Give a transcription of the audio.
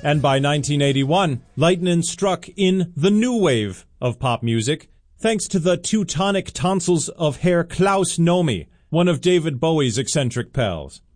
And by 1981, lightning struck in the new wave of pop music, thanks to the Teutonic tonsils of Herr Klaus Nomi, one of David Bowie's eccentric pals.